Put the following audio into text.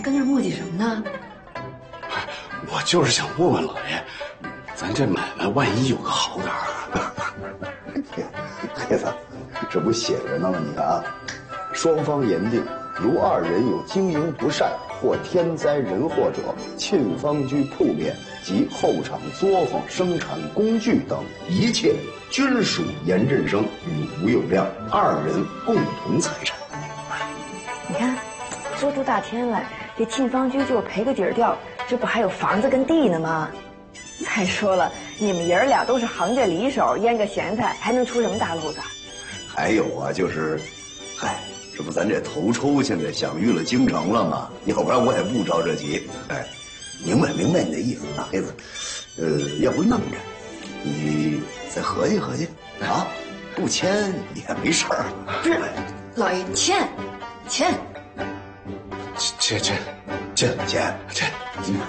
跟那儿磨叽什么呢？ 我就是想问问老爷，咱这买卖万一有个好点儿。 黑子，这不写着呢吗？你看啊，双方言定，如二人有经营不善或天灾人祸者，沁芳居铺面及后场作坊生产工具等一切均属严振生与吴有亮二人共同财产。 你看，说出大天来，这沁芳居就赔个底儿掉，这不还有房子跟地呢吗？再说了，你们爷儿俩都是行家里手，腌个咸菜还能出什么大路子？ 还有啊，就是，嗨，这不咱这头抽现在享誉了京城了吗？要不然我也不着这急。哎，明白你的意思啊，黑子。要不弄着，你再合计合计啊，不签也没事儿。 不是，老爷签。 切。